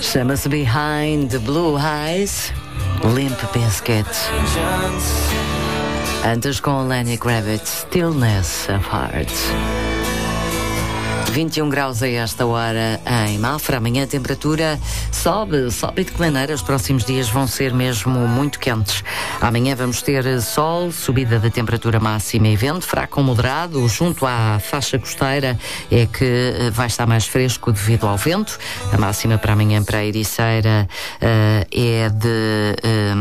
Chama-se Behind the Blue Eyes, Limp Bizkit. Antes com Lenny Kravitz, Stillness of Heart. 21 graus a esta hora em Mafra. Amanhã a temperatura sobe e declinar. Os próximos dias vão ser mesmo muito quentes. Amanhã vamos ter sol, subida da temperatura máxima e vento, fraco ou moderado. Junto à faixa costeira é que vai estar mais fresco devido ao vento. A máxima para amanhã para a Ericeira é de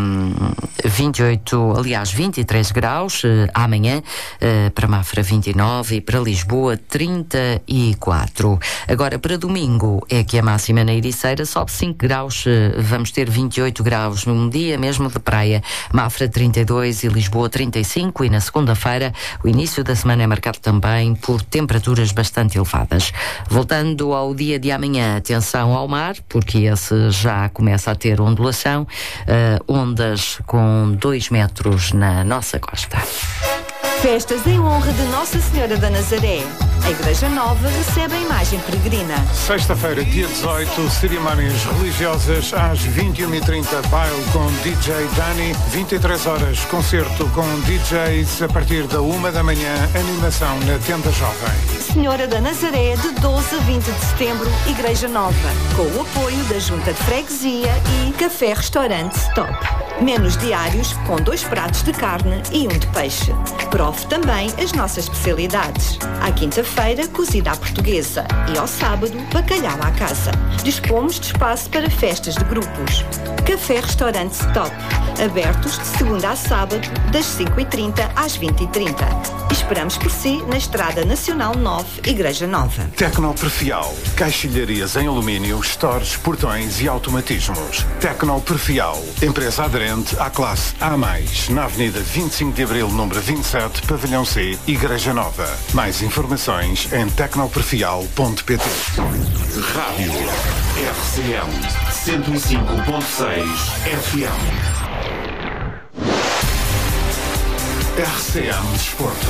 23 graus. Amanhã para Mafra 29 e para Lisboa 34. Agora para domingo é que a máxima na Ericeira sobe 5 graus, vamos ter 28 graus num dia mesmo de praia, Mafra 32 e Lisboa 35, e na segunda-feira o início da semana é marcado também por temperaturas bastante elevadas. Voltando ao dia de amanhã, atenção ao mar, porque esse já começa a ter ondulação, ondas com 2 metros na nossa costa. Festas em honra de Nossa Senhora da Nazaré. A Igreja Nova recebe a imagem peregrina. Sexta-feira, dia 18, cerimónias religiosas às 21h30, baile com DJ Dani, 23 horas, concerto com DJs a partir da 1 da manhã, animação na Tenda Jovem. Senhora da Nazaré, de 12 a 20 de setembro, Igreja Nova, com o apoio da Junta de Freguesia e Café-Restaurante Top. Menus diários com 2 pratos de carne e 1 de peixe. Prove também as nossas especialidades. À quinta-feira, cozida à portuguesa, e ao sábado, bacalhau à casa. Dispomos de espaço para festas de grupos. Café-Restaurante Top, abertos de segunda a sábado, das 5h30 às 20h30. Esperamos por si na Estrada Nacional 9, Igreja Nova. Tecnoperfial, caixilharias em alumínio, stores, portões e automatismos. Tecnoperfial, empresa aderente à classe A+, na Avenida 25 de Abril, número 27, Pavilhão C, Igreja Nova. Mais informações em tecnoperfial.pt. Rádio RCM 105.6 FM. RCM Desporto.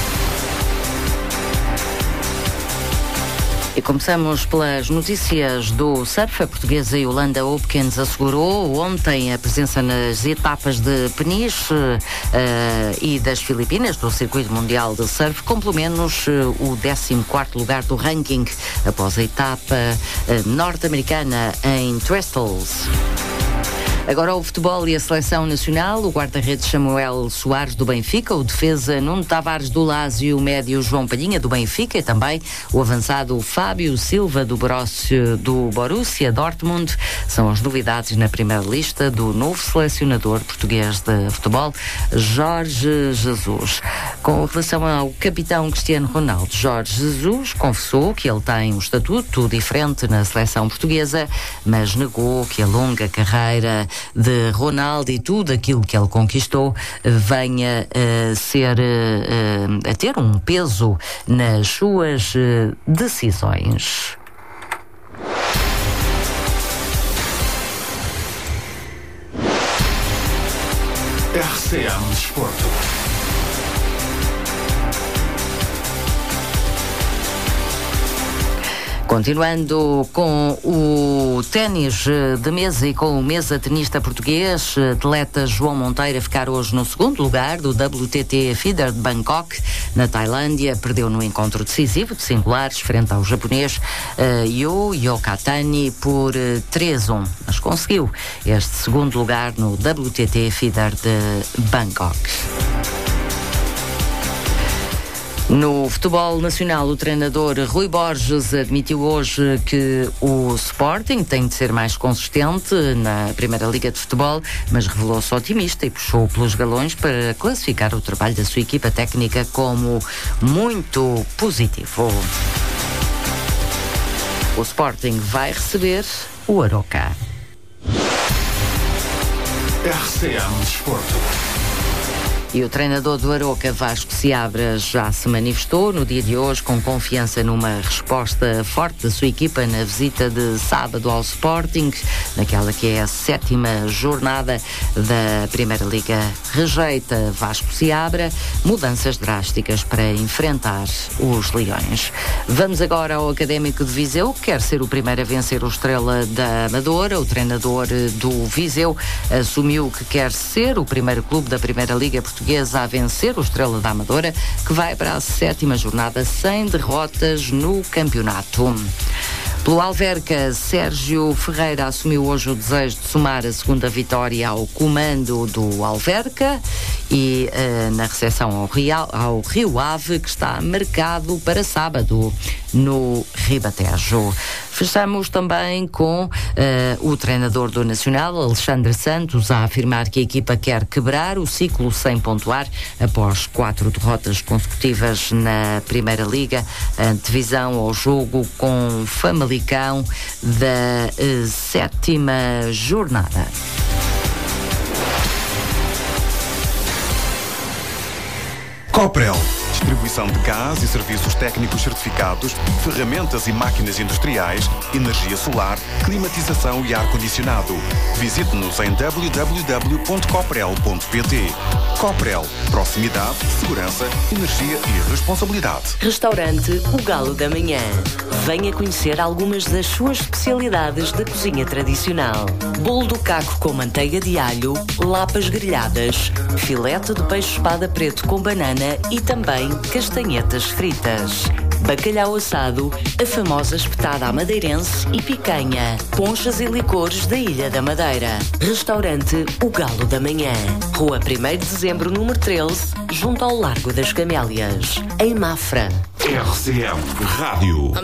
E começamos pelas notícias do surf. A portuguesa Yolanda Hopkins assegurou ontem a presença nas etapas de Peniche e das Filipinas do Circuito Mundial de Surf, com pelo menos o 14º lugar do ranking após a etapa norte-americana em Trestles. Agora o futebol e a seleção nacional. O guarda-redes Samuel Soares do Benfica, o defesa Nuno Tavares do Lazio, o médio João Palhinha do Benfica e também o avançado Fábio Silva do Borussia Dortmund são as novidades na primeira lista do novo selecionador português de futebol, Jorge Jesus. Com relação ao capitão Cristiano Ronaldo, Jorge Jesus confessou que ele tem um estatuto diferente na seleção portuguesa, mas negou que a longa carreira de Ronaldo e tudo aquilo que ele conquistou venha a ter um peso nas suas decisões. RCM Desporto. Continuando com o ténis de mesa e com o mesa tenista português, atleta João Monteiro a ficar hoje no segundo lugar do WTT FIDE de Bangkok, na Tailândia. Perdeu no encontro decisivo de singulares frente ao japonês Yu Yokatani por 3-1, mas conseguiu este segundo lugar no WTT FIDE de Bangkok. No futebol nacional, o treinador Rui Borges admitiu hoje que o Sporting tem de ser mais consistente na Primeira Liga de Futebol, mas revelou-se otimista e puxou pelos galões para classificar o trabalho da sua equipa técnica como muito positivo. O Sporting vai receber o Aroca. RCM Desporto. E o treinador do Aroca, Vasco Seabra, já se manifestou no dia de hoje com confiança numa resposta forte da sua equipa na visita de sábado ao Sporting, naquela que é a 7ª jornada da Primeira Liga. Rejeita Vasco Seabra mudanças drásticas para enfrentar os Leões. Vamos agora ao Académico de Viseu, que quer ser o primeiro a vencer o Estrela da Amadora. O treinador do Viseu assumiu que quer ser o primeiro clube da Primeira Liga Portuguesa a vencer o Estrela da Amadora, que vai para a 7ª jornada sem derrotas no campeonato. Pelo Alverca, Sérgio Ferreira assumiu hoje o desejo de somar a 2ª vitória ao comando do Alverca e na recepção ao Rio Ave, que está marcado para sábado no Ribatejo. Fechamos também com o treinador do Nacional, Alexandre Santos, a afirmar que a equipa quer quebrar o ciclo sem pontuar após 4 derrotas consecutivas na Primeira Liga, antevisão ao jogo com Famalicão da 7ª jornada. Coprel. Distribuição de gás e serviços técnicos certificados, ferramentas e máquinas industriais, energia solar, climatização e ar-condicionado. Visite-nos em www.coprel.pt. Coprel. Proximidade, segurança, energia e responsabilidade. Restaurante O Galo da Manhã. Venha conhecer algumas das suas especialidades da cozinha tradicional. Bolo do caco com manteiga de alho, lapas grelhadas, filete de peixe espada preto com banana e também castanhetas fritas. Bacalhau assado, a famosa espetada à madeirense e picanha, ponchas e licores da Ilha da Madeira. Restaurante O Galo da Manhã. Rua 1º de Dezembro, número 13, junto ao Largo das Camélias, em Mafra. RCM Rádio.